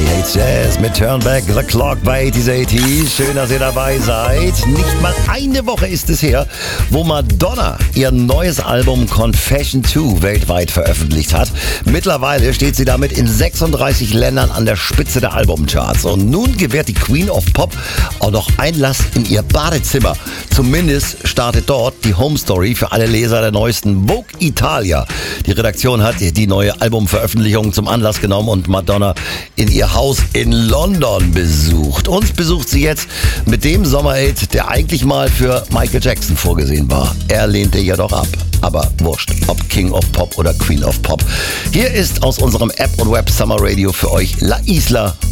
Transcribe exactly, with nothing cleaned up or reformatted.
achtundachtzig Jazz mit Turn Back the Clock bei achtziger achtzig. Schön, dass ihr dabei seid. Nicht mal eine Woche ist es her, wo Madonna ihr neues Album Confession zwei weltweit veröffentlicht hat. Mittlerweile steht sie damit in sechsunddreißig Ländern an der Spitze der Albumcharts. Und nun gewährt die Queen of Pop auch noch Einlass in ihr Badezimmer. Zumindest startet dort die Home Story für alle Leser der neuesten Vogue Italia. Die Redaktion hat die neue Albumveröffentlichung zum Anlass genommen und Madonna in ihr Haus in London besucht. Uns besucht sie jetzt mit dem Sommerhit, der eigentlich mal für Michael Jackson vorgesehen war. Er lehnte jedoch ab. Aber wurscht, ob King of Pop oder Queen of Pop. Hier ist aus unserem App und Web Summer Radio für euch La Isla